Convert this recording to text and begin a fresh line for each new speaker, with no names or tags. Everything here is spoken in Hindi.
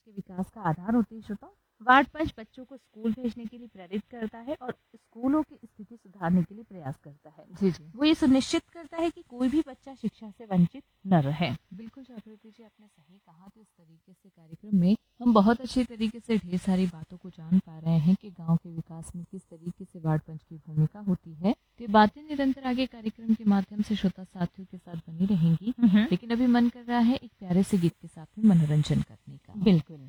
के विकास का आधार होती है श्रोता। वार्ड पंच बच्चों को स्कूल भेजने के लिए प्रेरित करता है और स्कूलों की स्थिति सुधारने के लिए प्रयास करता है।
जी जी,
वो ये सुनिश्चित करता है कि कोई भी बच्चा शिक्षा से वंचित न रहे।
बिल्कुल जागृति जी, आपने सही कहा। तो इस तरीके से कार्यक्रम में हम बहुत अच्छे तरीके से ढेर सारी बातों को जान पा रहे हैं कि गांव के विकास में किस तरीके से वार्ड पंच की भूमिका होती है। तो ये बातें निरंतर आगे कार्यक्रम के माध्यम से श्रोता साथियों के साथ बनी रहेंगी। लेकिन अभी मन कर रहा है एक प्यारे से गीत के साथ में मनोरंजन करने का।
बिल्कुल।